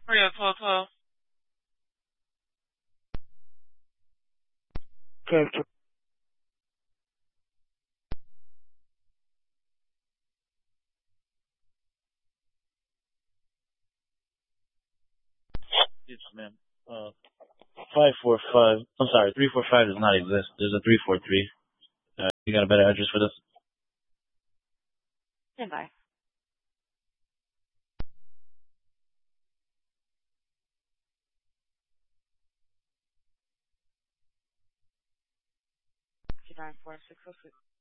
Mario 1212. Okay. Yes, ma'am. 545. I'm sorry, 345 does not exist. There's a 343. You got a better address for this? Stand by. Nine four six 606.